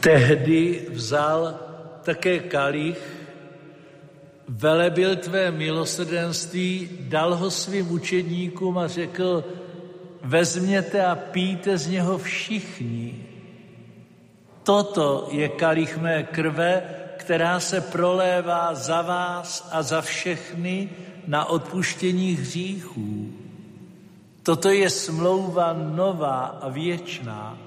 Tehdy vzal také kalich, velebil tvé milosrdenství, dal ho svým učedníkům a řekl, vezměte a pijte z něho všichni. Toto je kalich mé krve, která se prolévá za vás a za všechny na odpuštění hříchů. Toto je smlouva nová a věčná.